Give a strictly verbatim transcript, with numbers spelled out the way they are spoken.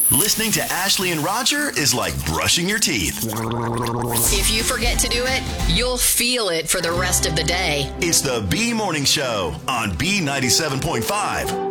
Listening to Ashley and Roger is like brushing your teeth. If you forget to do it, you'll feel it for the rest of the day. It's the B Morning Show on B ninety-seven point five.